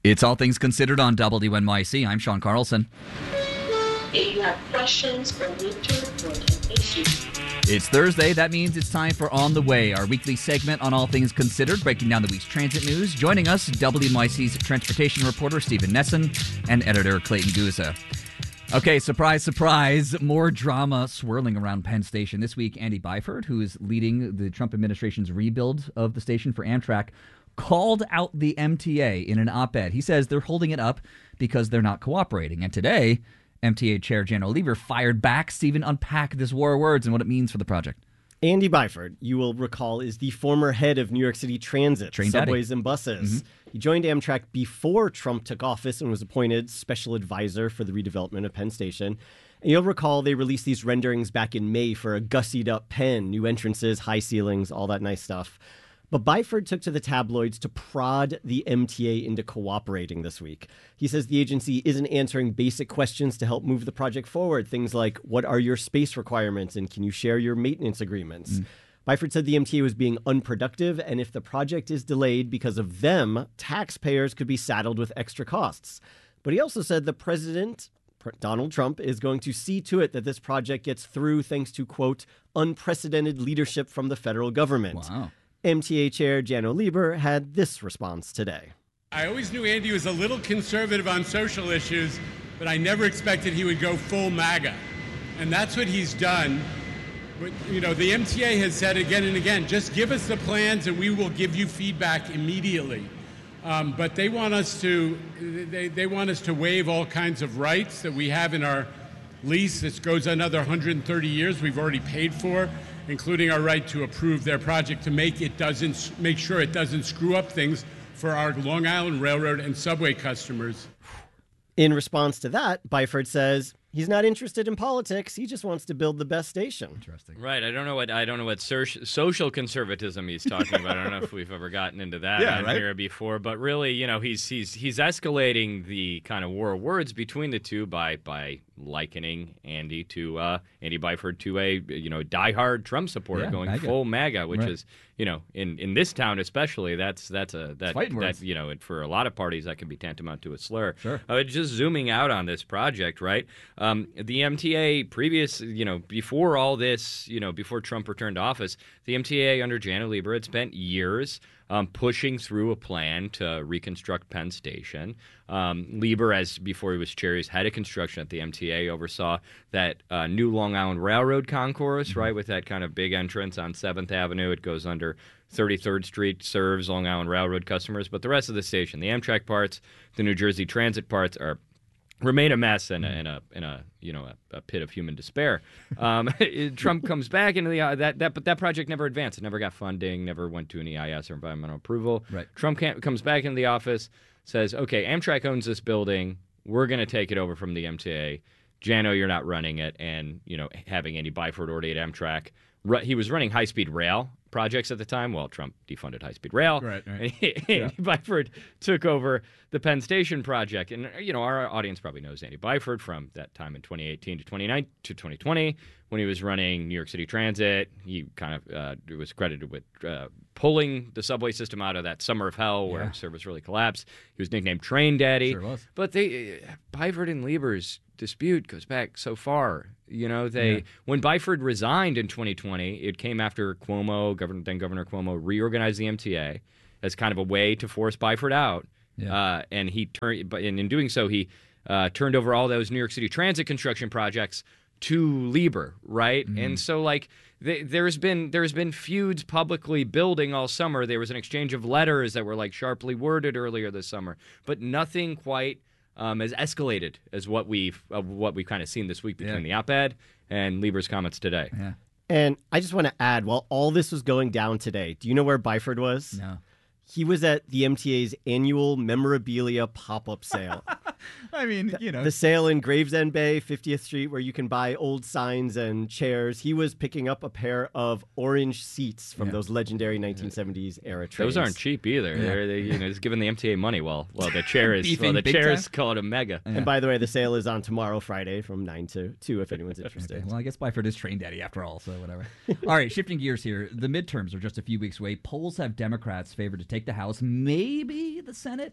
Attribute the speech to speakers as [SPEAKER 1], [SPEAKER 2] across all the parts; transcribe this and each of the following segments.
[SPEAKER 1] It's All Things Considered on WNYC. I'm Sean Carlson.
[SPEAKER 2] If you have questions or need to report an issue.
[SPEAKER 1] It's Thursday. That means it's time for On the Way, our weekly segment on All Things Considered, breaking down the week's transit news. Joining us, WNYC's transportation reporter Stephen Nesson and editor Clayton Guza. Okay, surprise, surprise, more drama swirling around Penn Station. This week, Andy Byford, who is leading the Trump administration's rebuild of the station for Amtrak, called out the MTA in an op-ed. He says they're holding it up because they're not cooperating. And today, MTA Chair Janno Lieber fired back. Stephen, unpack this war of words and what it means for the project.
[SPEAKER 3] Andy Byford, you will recall, is the former head of New York City Transit, subways and buses. Mm-hmm. He joined Amtrak before Trump took office and was appointed special advisor for the redevelopment of Penn Station. And you'll recall they released these renderings back in May for a gussied-up Penn, new entrances, high ceilings, all that nice stuff. But Byford took to the tabloids to prod the MTA into cooperating this week. He says the agency isn't answering basic questions to help move the project forward. Things like, what are your space requirements and can you share your maintenance agreements? Byford said the MTA was being unproductive, and if the project is delayed because of them, taxpayers could be saddled with extra costs. But he also said the president, Donald Trump, is going to see to it that this project gets through thanks to, quote, unprecedented leadership from the federal government.
[SPEAKER 1] Wow.
[SPEAKER 3] MTA Chair Janno Lieber had this response today.
[SPEAKER 4] I always knew Andy was a little conservative on social issues, but I never expected he would go full MAGA. And that's what he's done. But, you know, the MTA has said again and again, just give us the plans and we will give you feedback immediately. But they want us to they want us to waive all kinds of rights that we have in our lease. This goes another 130 years we've already paid for, including our right to approve their project to make sure it doesn't screw up things for our Long Island Railroad and subway customers.
[SPEAKER 3] In response to that, Byford says he's not interested in politics. He just wants to build the best station.
[SPEAKER 1] Interesting.
[SPEAKER 5] Right. I don't know what social conservatism he's talking about. I don't know if we've ever gotten into that here before. But really, you know, he's escalating the kind of war of words between the two by likening Andy Byford to a diehard Trump supporter going MAGA. Full MAGA, which is, you know, in this town especially, that's you know, for a lot of parties that can be tantamount to a slur.
[SPEAKER 1] Sure.
[SPEAKER 5] Just zooming out on this project, right? The MTA before all this, you know, before Trump returned to office, the MTA under Janno Lieber had spent years pushing through a plan to reconstruct Penn Station. Lieber, as before he was chair, he's head of construction at the MTA, oversaw that new Long Island Railroad concourse, right, with that kind of big entrance on 7th Avenue. It goes under 33rd Street, serves Long Island Railroad customers. But the rest of the station, the Amtrak parts, the New Jersey Transit parts, remain a mess and a pit of human despair. Trump comes back into but that project never advanced. It never got funding, never went to an EIS or environmental approval.
[SPEAKER 1] Right.
[SPEAKER 5] Trump comes back into the office, says, "Okay, Amtrak owns this building. We're going to take it over from the MTA. Janno, you're not running it." And having Andy Byford already at Amtrak, he was running high-speed rail projects at the time. Well, Trump defunded high-speed rail.
[SPEAKER 1] Right.
[SPEAKER 5] Andy Byford took over the Penn Station project. And, our audience probably knows Andy Byford from that time in 2018 to 2020 when he was running New York City Transit. He kind of was credited with pulling the subway system out of that summer of hell where service really collapsed. He was nicknamed Train Daddy.
[SPEAKER 1] Sure was.
[SPEAKER 5] But Byford and Lieber's dispute goes back so far. When Byford resigned in 2020, it came after Cuomo, then Governor Cuomo, reorganized the MTA as kind of a way to force Byford out.
[SPEAKER 1] Yeah.
[SPEAKER 5] And in doing so, he turned over all those New York City Transit construction projects to Lieber, right? Mm-hmm. And so, there's been feuds publicly building all summer. There was an exchange of letters that were sharply worded earlier this summer, but nothing quite as escalated as what we've kind of seen this week between the op-ed and Lieber's comments today.
[SPEAKER 1] Yeah.
[SPEAKER 3] And I just want to add, while all this was going down today, do you know where Byford was?
[SPEAKER 1] No.
[SPEAKER 3] He was at the MTA's annual memorabilia pop-up sale.
[SPEAKER 1] I mean,
[SPEAKER 3] The sale in Gravesend Bay, 50th Street, where you can buy old signs and chairs. He was picking up a pair of orange seats from those legendary 1970s era trains.
[SPEAKER 5] Those aren't cheap either.
[SPEAKER 1] Yeah.
[SPEAKER 5] They're just giving the MTA money while the chair is called a mega.
[SPEAKER 1] Yeah.
[SPEAKER 3] And by the way, the sale is on tomorrow, Friday, from 9 to 2, if anyone's interested.
[SPEAKER 1] Okay. Well, I guess Byford is Train Daddy after all, so whatever. All right, shifting gears here. The midterms are just a few weeks away. Polls have Democrats favored to take the House, maybe the Senate.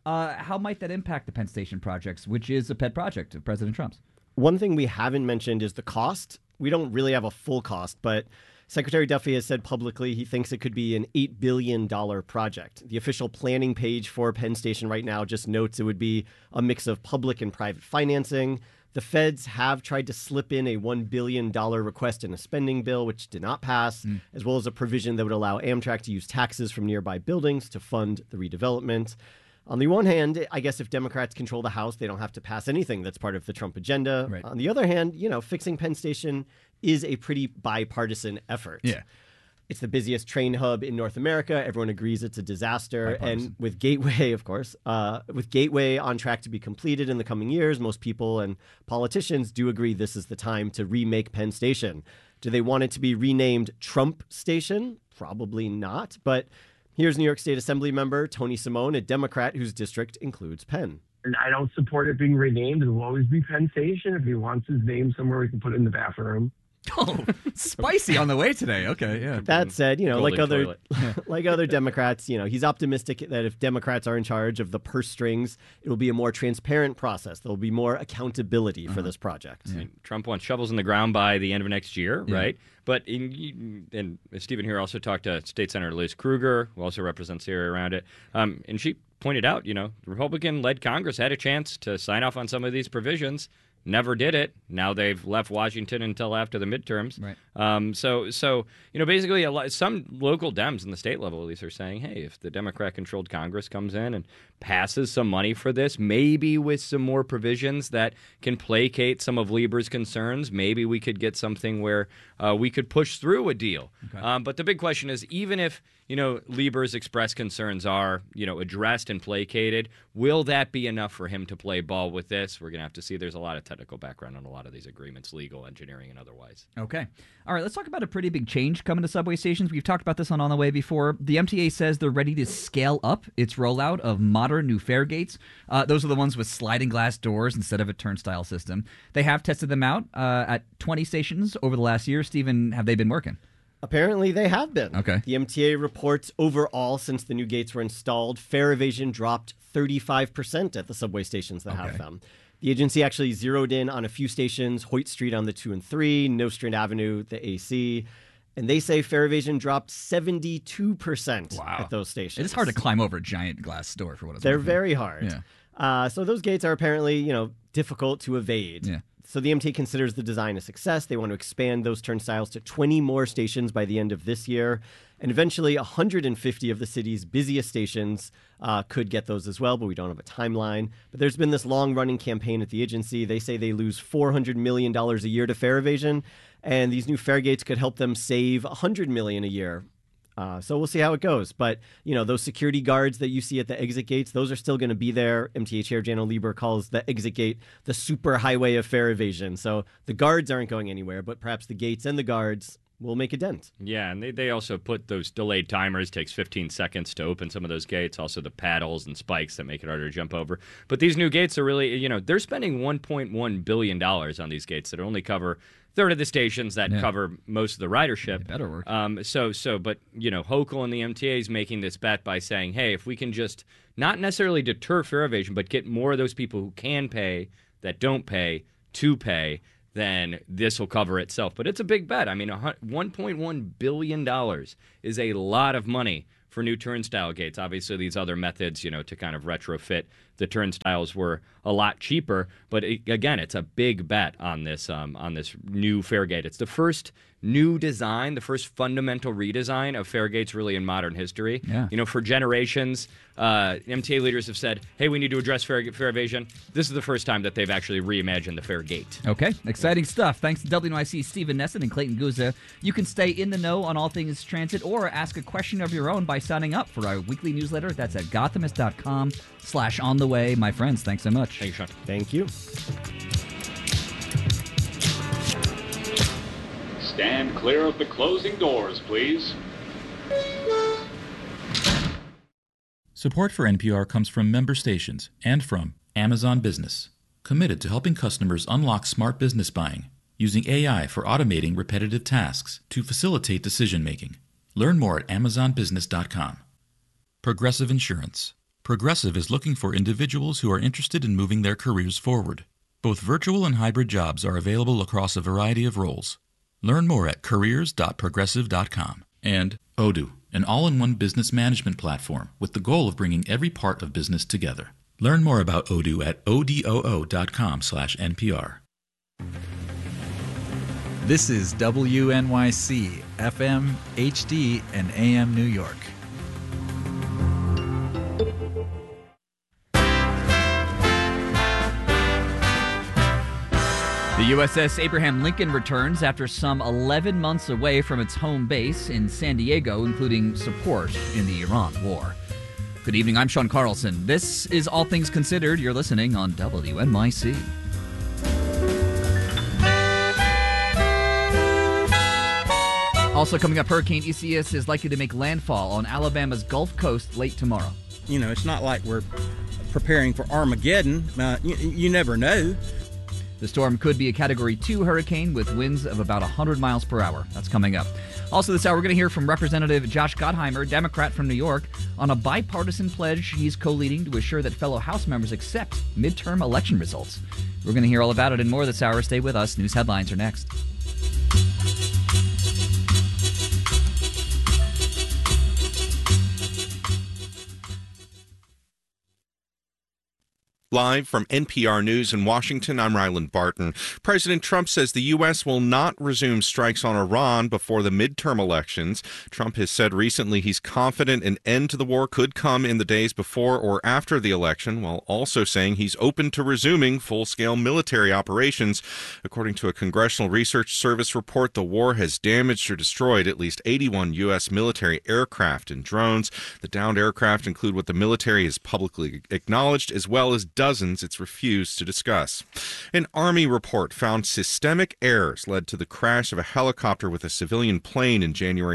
[SPEAKER 1] How might that impact the Penn Station projects, which is a pet project of President Trump's?
[SPEAKER 3] One thing we haven't mentioned is the cost. We don't really have a full cost, but Secretary Duffy has said publicly he thinks it could be an $8 billion project. The official planning page for Penn Station right now just notes it would be a mix of public and private financing. The feds have tried to slip in a $1 billion request in a spending bill, which did not pass, as well as a provision that would allow Amtrak to use taxes from nearby buildings to fund the redevelopment. On the one hand, I guess if Democrats control the House, they don't have to pass anything that's part of the Trump agenda.
[SPEAKER 1] Right.
[SPEAKER 3] On the other hand, fixing Penn Station is a pretty bipartisan effort.
[SPEAKER 1] Yeah.
[SPEAKER 3] It's the busiest train hub in North America. Everyone agrees it's a disaster. And with Gateway, of course, with Gateway on track to be completed in the coming years, most people and politicians do agree this is the time to remake Penn Station. Do they want it to be renamed Trump Station? Probably not. But here's New York State Assembly member Tony Simone, a Democrat whose district includes Penn.
[SPEAKER 6] And I don't support it being renamed. It will always be Penn Station. If he wants his name somewhere, we can put it in the bathroom.
[SPEAKER 1] Oh, spicy on the way today. Okay, yeah.
[SPEAKER 3] That said, like
[SPEAKER 5] toilet.
[SPEAKER 3] like other Democrats, he's optimistic that if Democrats are in charge of the purse strings, it will be a more transparent process. There will be more accountability for this project.
[SPEAKER 5] I mean, Trump wants shovels in the ground by the end of next year, right? But and Stephen here also talked to State Senator Liz Krueger, who also represents the area around it, and she pointed out, the Republican-led Congress had a chance to sign off on some of these provisions. Never did it. Now they've left Washington until after the midterms.
[SPEAKER 1] Right.
[SPEAKER 5] So basically, some local Dems in the state level at least are saying, hey, if the Democrat-controlled Congress comes in and passes some money for this, maybe with some more provisions that can placate some of Lieber's concerns, maybe we could get something where we could push through a deal. Okay. But the big question is, even if Lieber's expressed concerns are addressed and placated, will that be enough for him to play ball with this? We're going to have to see. There's a lot of technical background on a lot of these agreements, legal, engineering, and otherwise.
[SPEAKER 1] Okay. All right, let's talk about a pretty big change coming to subway stations. We've talked about this on the Way before. The MTA says they're ready to scale up its rollout of modern new fare gates. Those are the ones with sliding glass doors instead of a turnstile system. They have tested them out at 20 stations over the last year. Stephen, have they been working?
[SPEAKER 3] Apparently they have been.
[SPEAKER 1] Okay.
[SPEAKER 3] The MTA reports overall, since the new gates were installed, fare evasion dropped 35% at the subway stations that have them. The agency actually zeroed in on a few stations, Hoyt Street on the 2 and 3, Nostrand Avenue, the AC, and they say fare evasion dropped 72% at those stations.
[SPEAKER 1] It's hard to climb over a giant glass door for what it's worth.
[SPEAKER 3] They're very hard.
[SPEAKER 1] Yeah.
[SPEAKER 3] So those gates are apparently, difficult to evade.
[SPEAKER 1] Yeah.
[SPEAKER 3] So the MTA considers the design a success. They want to expand those turnstiles to 20 more stations by the end of this year. And eventually 150 of the city's busiest stations could get those as well, but we don't have a timeline. But there's been this long-running campaign at the agency. They say they lose $400 million a year to fare evasion, and these new fare gates could help them save $100 million a year. So we'll see how it goes. But, those security guards that you see at the exit gates, those are still going to be there. MTA Chair Janno Lieber calls the exit gate the super highway of fare evasion. So the guards aren't going anywhere, but perhaps the gates and the guards will make a dent.
[SPEAKER 5] Yeah, and they also put those delayed timers. Takes 15 seconds to open some of those gates. Also the paddles and spikes that make it harder to jump over. But these new gates are really, they're spending $1.1 billion on these gates that only cover third of the stations that cover most of the ridership.
[SPEAKER 1] It better work.
[SPEAKER 5] But Hochul and the MTA is making this bet by saying, hey, if we can just not necessarily deter fare evasion, but get more of those people who can pay that don't pay to pay, then this will cover itself. But it's a big bet. I mean, $1.1 billion is a lot of money for new turnstile gates. Obviously, these other methods, to kind of retrofit the turnstiles were a lot cheaper. But again, it's a big bet on this new fare gate. It's the first new design, the first fundamental redesign of fare gates really in modern history.
[SPEAKER 1] Yeah.
[SPEAKER 5] For generations, MTA leaders have said, hey, we need to address fare evasion. This is the first time that they've actually reimagined the fare gate.
[SPEAKER 1] Okay, exciting stuff. Thanks to WNYC's Stephen Nesson and Clayton Guzza. You can stay in the know on all things transit or ask a question of your own by signing up for our weekly newsletter. That's at gothamist.com/ontheway. My friends, thanks so much.
[SPEAKER 5] Thank you, Sean.
[SPEAKER 3] Thank you.
[SPEAKER 7] Stand clear of the closing doors, please.
[SPEAKER 8] Support for NPR comes from member stations and from Amazon Business, committed to helping customers unlock smart business buying, using AI for automating repetitive tasks to facilitate decision-making. Learn more at amazonbusiness.com. Progressive Insurance. Progressive is looking for individuals who are interested in moving their careers forward. Both virtual and hybrid jobs are available across a variety of roles. Learn more at careers.progressive.com. And Odoo, an all-in-one business management platform with the goal of bringing every part of business together. Learn more about Odoo at odoo.com/NPR.
[SPEAKER 9] This is WNYC, FM, HD, and AM New York.
[SPEAKER 1] The USS Abraham Lincoln returns after some 11 months away from its home base in San Diego, including support in the Iran war. Good evening, I'm Sean Carlson. This is All Things Considered. You're listening on WNYC. Also coming up, Hurricane Isaias is likely to make landfall on Alabama's Gulf Coast late tomorrow.
[SPEAKER 10] You know, it's not like we're preparing for Armageddon. You never know.
[SPEAKER 1] The storm could be a Category 2 hurricane with winds of about 100 miles per hour. That's coming up. Also this hour, we're going to hear from Representative Josh Gottheimer, Democrat from New York, on a bipartisan pledge he's co-leading to assure that fellow House members accept midterm election results. We're going to hear all about it and more this hour. Stay with us. News headlines are next.
[SPEAKER 11] Live from NPR News in Washington, I'm Ryland Barton. President Trump says the U.S. will not resume strikes on Iran before the midterm elections. Trump has said recently he's confident an end to the war could come in the days before or after the election, while also saying he's open to resuming full-scale military operations. According to a Congressional Research Service report, the war has damaged or destroyed at least 81 U.S. military aircraft and drones. The downed aircraft include what the military has publicly acknowledged, as well as dozens it's refused to discuss. An Army report found systemic errors led to the crash of a helicopter with a civilian plane in January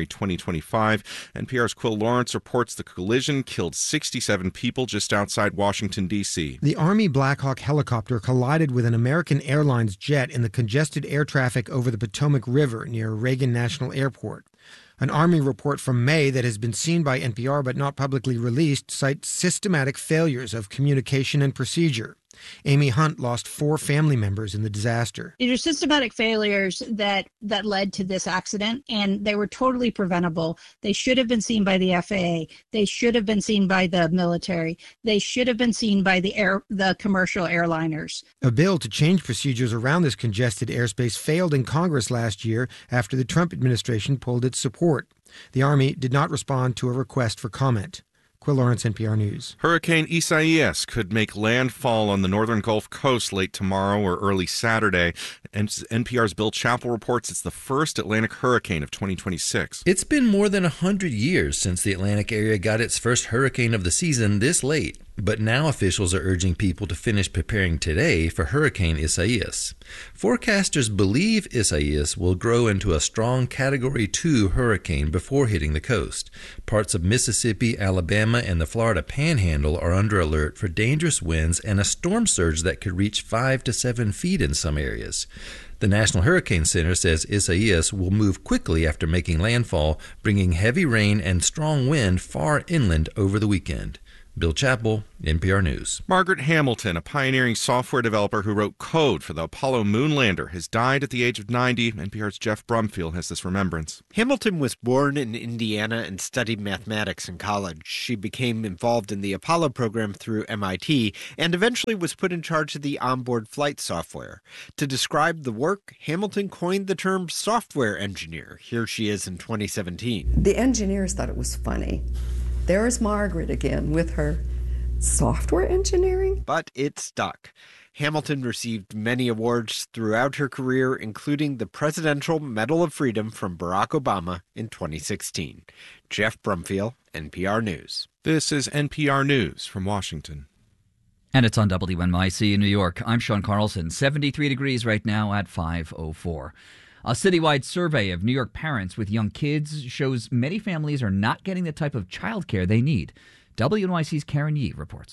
[SPEAKER 11] 2025. NPR's Quill Lawrence reports the collision killed 67 people just outside Washington, D.C.
[SPEAKER 12] The Army Black Hawk helicopter collided with an American Airlines jet in the congested air traffic over the Potomac River near Reagan National Airport. An Army report from May that has been seen by NPR but not publicly released cites systematic failures of communication and procedure. Amy Hunt lost 4 family members in the disaster.
[SPEAKER 13] These are systematic failures that led to this accident, and they were totally preventable. They should have been seen by the FAA. They should have been seen by the military. They should have been seen by the commercial airliners.
[SPEAKER 12] A bill to change procedures around this congested airspace failed in Congress last year after the Trump administration pulled its support. The Army did not respond to a request for comment. Quill Lawrence, NPR News.
[SPEAKER 11] Hurricane Isaias could make landfall on the northern Gulf Coast late tomorrow or early Saturday. And NPR's Bill Chappell reports it's the first Atlantic hurricane of 2026.
[SPEAKER 14] It's been more than 100 years since the Atlantic area got its first hurricane of the season this late. But now officials are urging people to finish preparing today for Hurricane Isaias. Forecasters believe Isaias will grow into a strong Category 2 hurricane before hitting the coast. Parts of Mississippi, Alabama, and the Florida Panhandle are under alert for dangerous winds and a storm surge that could reach 5 to 7 feet in some areas. The National Hurricane Center says Isaias will move quickly after making landfall, bringing heavy rain and strong wind far inland over the weekend. Bill Chappell, NPR News.
[SPEAKER 11] Margaret Hamilton, a pioneering software developer who wrote code for the Apollo moon lander, has died at the age of 90. NPR's Jeff Brumfield has this remembrance.
[SPEAKER 15] Hamilton was born in Indiana and studied mathematics in college. She became involved in the Apollo program through MIT and eventually was put in charge of the onboard flight software. To describe the work, Hamilton coined the term software engineer. Here she is in 2017.
[SPEAKER 16] The engineers thought it was funny. There's Margaret again with her software engineering.
[SPEAKER 15] But it stuck. Hamilton received many awards throughout her career, including the Presidential Medal of Freedom from Barack Obama in 2016. Jeff Brumfield, NPR News.
[SPEAKER 11] This is NPR News from Washington.
[SPEAKER 1] And it's on WNYC in New York. I'm Sean Carlson. 73 degrees right now at 5:04. A citywide survey of New York parents with young kids shows many families are not getting the type of childcare they need. WNYC's Karen Yee reports.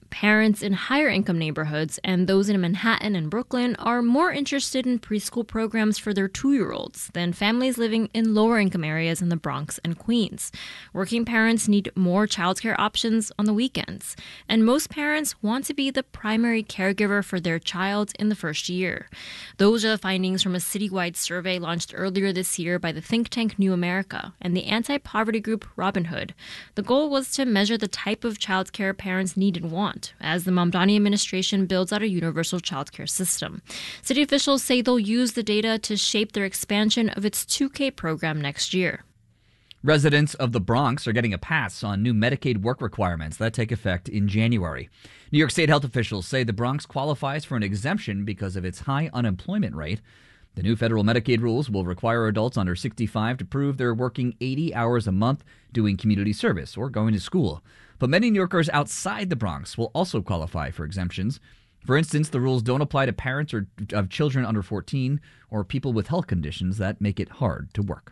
[SPEAKER 17] Parents in higher income neighborhoods and those in Manhattan and Brooklyn are more interested in preschool programs for their 2-year-olds than families living in lower income areas in the Bronx and Queens. Working parents need more childcare options on the weekends, and most parents want to be the primary caregiver for their child in the first year. Those are the findings from a citywide survey launched earlier this year by the think tank New America and the anti-poverty group Robin Hood. The goal was to measure the type of childcare parents need and want as the Mamdani administration builds out a universal childcare system. City officials say they'll use the data to shape their expansion of its 2K program next year.
[SPEAKER 1] Residents of the Bronx are getting a pass on new Medicaid work requirements that take effect in January. New York State health officials say the Bronx qualifies for an exemption because of its high unemployment rate. The new federal Medicaid rules will require adults under 65 to prove they're working 80 hours a month doing community service or going to school. But many New Yorkers outside the Bronx will also qualify for exemptions. For instance, the rules don't apply to parents of children under 14 or people with health conditions that make it hard to work.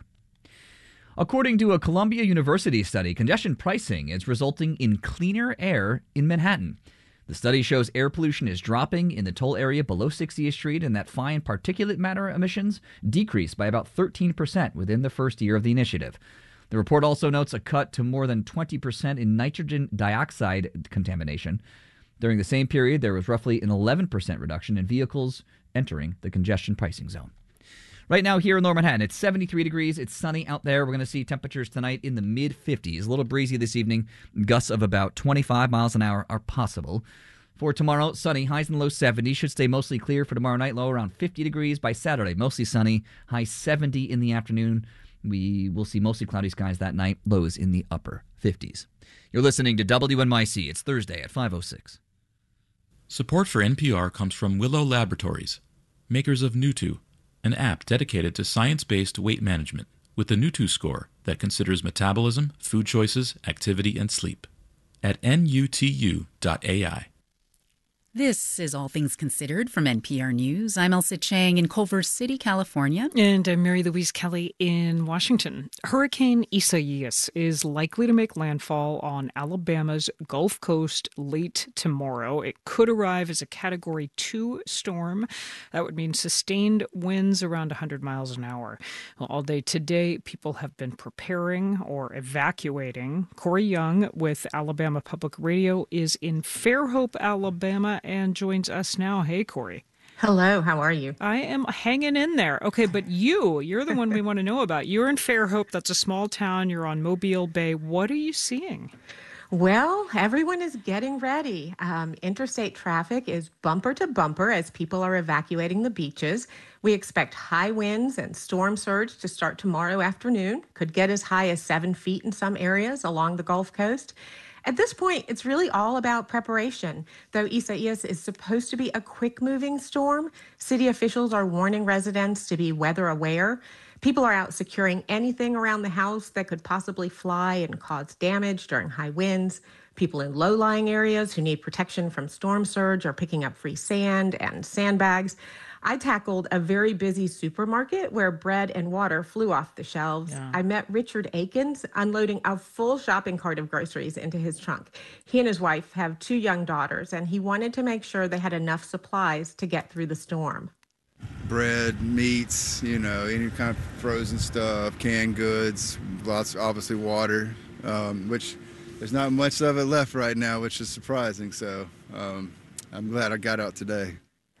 [SPEAKER 1] According to a Columbia University study, congestion pricing is resulting in cleaner air in Manhattan. The study shows air pollution is dropping in the toll area below 60th Street and that fine particulate matter emissions decreased by about 13% within the first year of the initiative. The report also notes a cut to more than 20% in nitrogen dioxide contamination. During the same period, there was roughly an 11% reduction in vehicles entering the congestion pricing zone. Right now here in Lower Manhattan, it's 73 degrees. It's sunny out there. We're going to see temperatures tonight in the mid-50s. A little breezy this evening. Gusts of about 25 miles an hour are possible. For tomorrow, sunny, highs in the low 70s. Should stay mostly clear for tomorrow night, low around 50 degrees. By Saturday, mostly sunny, high 70 in the afternoon. We will see mostly cloudy skies that night, lows in the upper 50s. You're listening to WNYC. It's Thursday at 5:06.
[SPEAKER 8] Support for NPR comes from Willow Laboratories, makers of Nutu, an app dedicated to science-based weight management with the Nutu score that considers metabolism, food choices, activity, and sleep. At nutu.ai.
[SPEAKER 18] This is All Things Considered from NPR News. I'm Elsa Chang in Culver City, California.
[SPEAKER 19] And I'm Mary Louise Kelly in Washington. Hurricane Isaias is likely to make landfall on Alabama's Gulf Coast late tomorrow. It could arrive as a Category 2 storm. That would mean sustained winds around 100 miles an hour. Well, all day today, people have been preparing or evacuating. Corey Young with Alabama Public Radio is in Fairhope, Alabama, and joins us now. Hey, Corey.
[SPEAKER 20] Hello, how are you?
[SPEAKER 19] I am hanging in there. Okay, but you're the one we want to know about. You're in Fairhope. That's a small town. You're on Mobile Bay. What are you seeing?
[SPEAKER 20] Well, everyone is getting ready. Interstate traffic is bumper to bumper as people are evacuating the beaches. We expect high winds and storm surge to start tomorrow afternoon. Could get as high as 7 feet in some areas along the Gulf Coast. At this point, it's really all about preparation. Though Isaias is supposed to be a quick-moving storm, city officials are warning residents to be weather aware. People are out securing anything around the house that could possibly fly and cause damage during high winds. People in low-lying areas who need protection from storm surge are picking up free sand and sandbags. I tackled a very busy supermarket where bread and water flew off the shelves. Yeah. I met Richard Akins unloading a full shopping cart of groceries into his trunk. He and his wife have 2 young daughters, and he wanted to make sure they had enough supplies to get through the storm.
[SPEAKER 21] Bread, meats, any kind of frozen stuff, canned goods, lots, obviously water, which there's not much of it left right now, which is surprising. So I'm glad I got out today.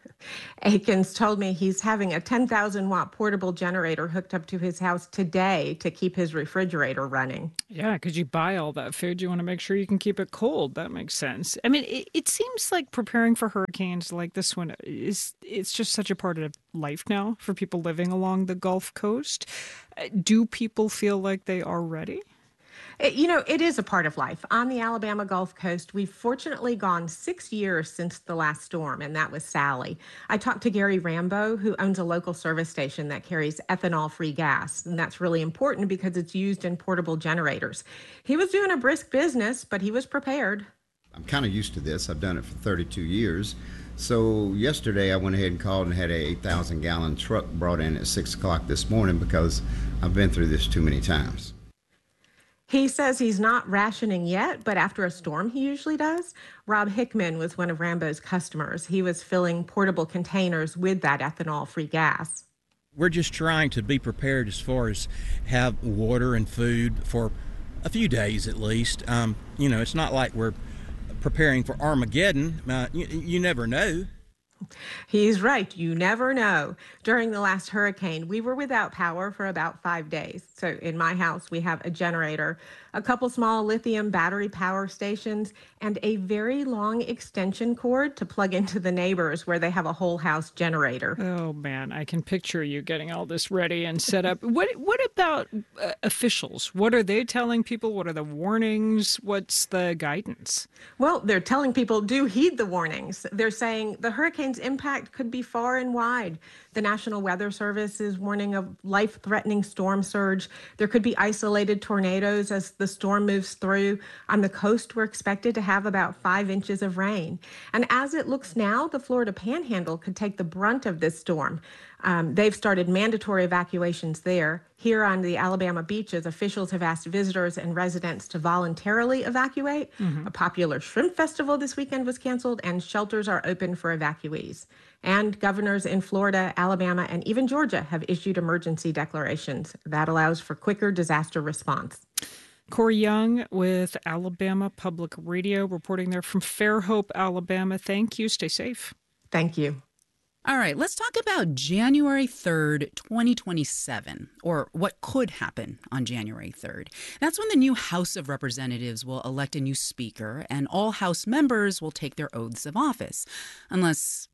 [SPEAKER 20] Akins told me he's having a 10,000-watt portable generator hooked up to his house today to keep his refrigerator running.
[SPEAKER 19] Yeah, because you buy all that food, you want to make sure you can keep it cold. That makes sense. I mean, it seems like preparing for hurricanes like this one it's just such a part of life now for people living along the Gulf Coast. Do people feel like they are ready?
[SPEAKER 20] It is a part of life. On the Alabama Gulf Coast, we've fortunately gone 6 years since the last storm, and that was Sally. I talked to Gary Rambo, who owns a local service station that carries ethanol-free gas, and that's really important because it's used in portable generators. He was doing a brisk business, but he was prepared.
[SPEAKER 22] I'm kind of used to this. I've done it for 32 years. So yesterday I went ahead and called and had a 8,000-gallon truck brought in at 6 o'clock this morning because I've been through this too many times.
[SPEAKER 20] He says he's not rationing yet, but after a storm, he usually does. Rob Hickman was one of Rambo's customers. He was filling portable containers with that ethanol-free gas.
[SPEAKER 10] We're just trying to be prepared as far as have water and food for a few days at least. It's not like we're preparing for Armageddon. You never know.
[SPEAKER 20] He's right. You never know. During the last hurricane, we were without power for about 5 days. So in my house, we have a generator, a couple small lithium battery power stations, and a very long extension cord to plug into the neighbors where they have a whole house generator.
[SPEAKER 19] Oh, man, I can picture you getting all this ready and set up. What about officials? What are they telling people? What are the warnings? What's the guidance?
[SPEAKER 20] Well, they're telling people do heed the warnings. They're saying the hurricane's impact could be far and wide. The National Weather Service is warning of life-threatening storm surge. There could be isolated tornadoes as the storm moves through. On the coast, we're expected to have about 5 inches of rain. And as it looks now, the Florida Panhandle could take the brunt of this storm. They've started mandatory evacuations there. Here on the Alabama beaches, officials have asked visitors and residents to voluntarily evacuate. A popular shrimp festival this weekend was canceled, and shelters are open for evacuees. And governors in Florida, Alabama, and even Georgia have issued emergency declarations. That allows for quicker disaster response.
[SPEAKER 19] Corey Young with Alabama Public Radio, reporting there from Fairhope, Alabama. Thank you. Stay safe.
[SPEAKER 20] Thank you.
[SPEAKER 18] All right, let's talk about January 3rd, 2027, or what could happen on January 3rd. That's when the new House of Representatives will elect a new speaker, and all House members will take their oaths of office, unless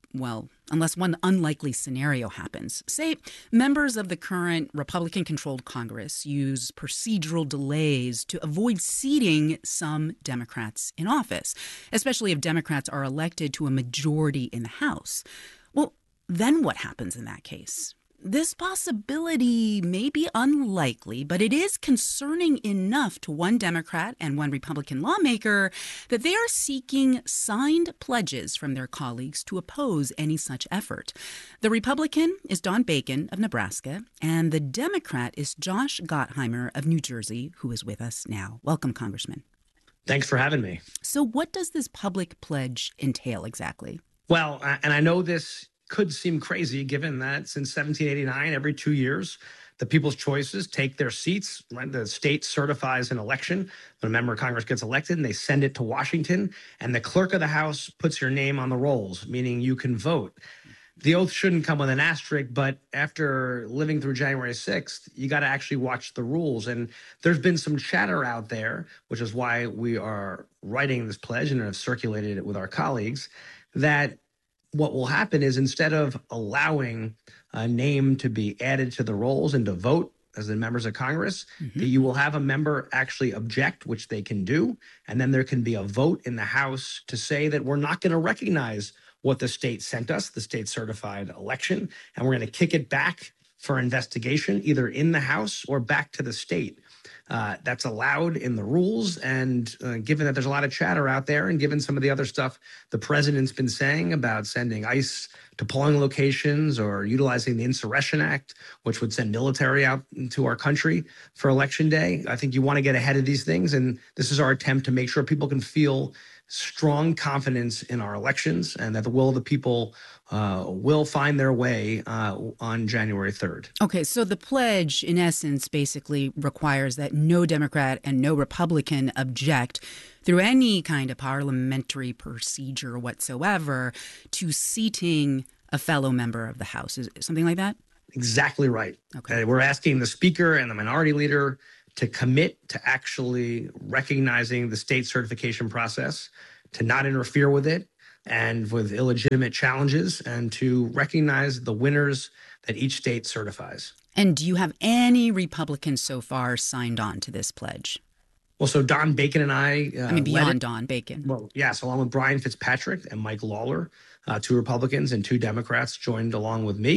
[SPEAKER 18] one unlikely scenario happens. Say, members of the current Republican-controlled Congress use procedural delays to avoid seating some Democrats in office, especially if Democrats are elected to a majority in the House. Well, then what happens in that case? This possibility may be unlikely, but it is concerning enough to one Democrat and one Republican lawmaker that they are seeking signed pledges from their colleagues to oppose any such effort. The Republican is Don Bacon of Nebraska, and the Democrat is Josh Gottheimer of New Jersey, who is with us now. Welcome, Congressman.
[SPEAKER 2] Thanks for having me.
[SPEAKER 18] So what does this public pledge entail exactly?
[SPEAKER 2] Well, and I know this could seem crazy given that since 1789, every 2 years, the People's Choices take their seats. Right? The state certifies an election when a member of Congress gets elected, and they send it to Washington, and the clerk of the House puts your name on the rolls, meaning you can vote. The oath shouldn't come with an asterisk, but after living through January 6th, you got to actually watch the rules. And there's been some chatter out there, which is why we are writing this pledge and have circulated it with our colleagues, that what will happen is instead of allowing a name to be added to the rolls and to vote as the members of Congress, that you will have a member actually object, which they can do. And then there can be a vote in the House to say that we're not going to recognize what the state sent us, the state certified election, and we're going to kick it back for investigation, either in the House or back to the state. That's allowed in the rules. And given that there's a lot of chatter out there, and given some of the other stuff the president's been saying about sending ICE to polling locations or utilizing the Insurrection Act, which would send military out into our country for Election Day, I think you want to get ahead of these things. And this is our attempt to make sure people can feel strong confidence in our elections and that the will of the people will find their way on January 3rd.
[SPEAKER 18] Okay, so the pledge, in essence, basically requires that no Democrat and no Republican object through any kind of parliamentary procedure whatsoever to seating a fellow member of the House. Is it something like that?
[SPEAKER 2] Exactly right.
[SPEAKER 18] Okay.
[SPEAKER 2] We're asking the Speaker and the Minority Leader to commit to actually recognizing the state certification process, to not interfere with it and with illegitimate challenges, and to recognize the winners that each state certifies.
[SPEAKER 18] And do you have any Republicans so far signed on to this pledge?
[SPEAKER 2] Well, so Don Bacon and I
[SPEAKER 18] beyond Don Bacon.
[SPEAKER 2] Well, yes, along with Brian Fitzpatrick and Mike Lawler, 2 Republicans and 2 Democrats joined along with me.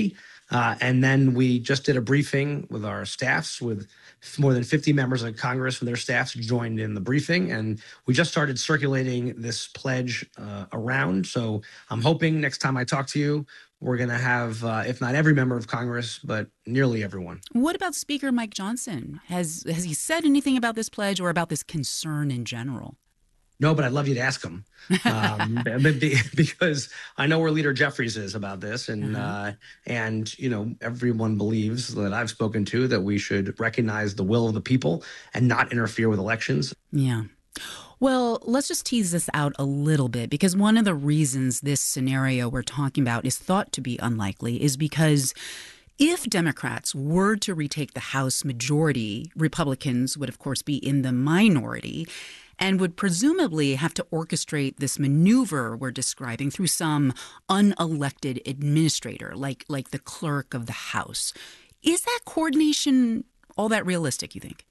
[SPEAKER 2] And then we just did a briefing with our staffs, with more than 50 members of Congress and their staffs joined in the briefing. And we just started circulating this pledge around. So I'm hoping next time I talk to you, we're going to have, if not every member of Congress, but nearly everyone.
[SPEAKER 18] What about Speaker Mike Johnson? Has he said anything about this pledge or about this concern in general?
[SPEAKER 2] No, but I'd love you to ask him because I know where Leader Jeffries is about this, and everyone believes that I've spoken to that we should recognize the will of the people and not interfere with elections.
[SPEAKER 18] Yeah. Well, let's just tease this out a little bit, because one of the reasons this scenario we're talking about is thought to be unlikely is because if Democrats were to retake the House majority, Republicans would, of course, be in the minority and would presumably have to orchestrate this maneuver we're describing through some unelected administrator, like the clerk of the House. Is that coordination all that realistic, you think?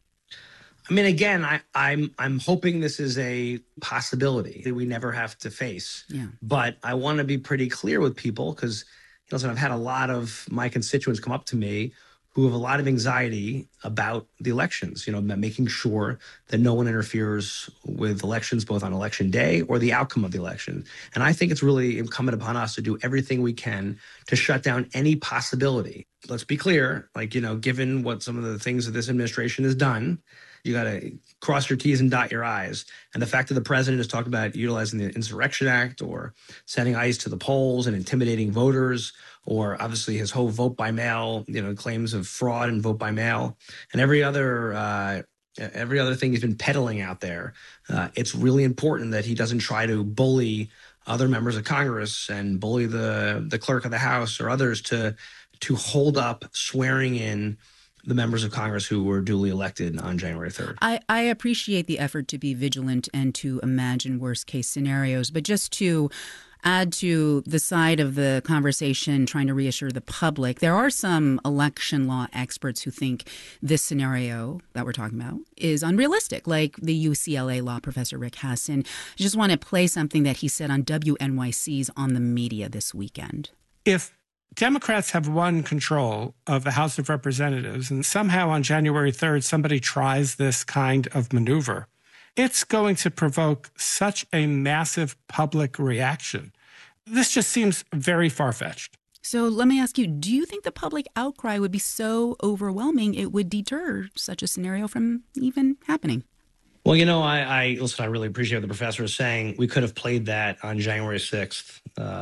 [SPEAKER 2] I mean, again, I'm hoping this is a possibility that we never have to face.
[SPEAKER 18] Yeah.
[SPEAKER 2] But I want to be pretty clear with people because, listen, I've had a lot of my constituents come up to me who have a lot of anxiety about the elections, making sure that no one interferes with elections, both on election day or the outcome of the election. And I think it's really incumbent upon us to do everything we can to shut down any possibility. Let's be clear, given what some of the things that this administration has done, you got to cross your T's and dot your I's. And the fact that the president has talked about utilizing the Insurrection Act or sending ICE to the polls and intimidating voters, or obviously his whole vote by mail, claims of fraud and vote by mail, and every other thing he's been peddling out there. It's really important that he doesn't try to bully other members of Congress and bully the clerk of the House or others to hold up swearing in the members of Congress who were duly elected on January 3rd.
[SPEAKER 18] I appreciate the effort to be vigilant and to imagine worst case scenarios, but just to add to the side of the conversation trying to reassure the public, there are some election law experts who think this scenario that we're talking about is unrealistic, like the UCLA law professor Rick Hasson. I just want to play something that he said on WNYC's On the Media this weekend.
[SPEAKER 4] If Democrats have won control of the House of Representatives, and somehow on January 3rd, somebody tries this kind of maneuver, it's going to provoke such a massive public reaction. This just seems very far-fetched.
[SPEAKER 18] So let me ask you, do you think the public outcry would be so overwhelming it would deter such a scenario from even happening?
[SPEAKER 2] Well, I really appreciate what the professor is saying. We could have played that on January 6th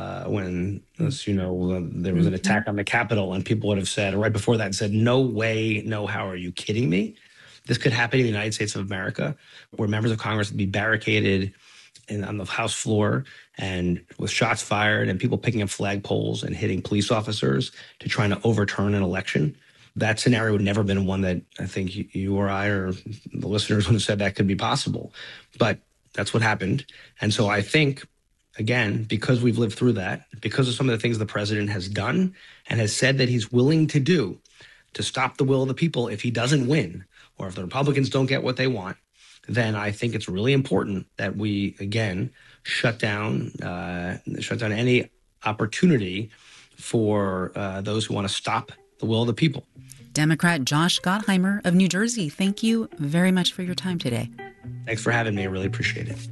[SPEAKER 2] when, as you know, there was an attack on the Capitol, and people would have said, right before that, said, no way, no how, are you kidding me? This could happen in the United States of America, where members of Congress would be barricaded on the House floor and with shots fired and people picking up flagpoles and hitting police officers to try to overturn an election. That scenario would never have been one that I think you or I or the listeners would have said that could be possible. But that's what happened. And so I think, again, because we've lived through that, because of some of the things the president has done and has said that he's willing to do to stop the will of the people if he doesn't win, or if the Republicans don't get what they want, then I think it's really important that we, again, shut down any opportunity for those who want to stop the will of the people.
[SPEAKER 18] Democrat Josh Gottheimer of New Jersey, thank you very much for your time today.
[SPEAKER 2] Thanks for having me. I really appreciate it.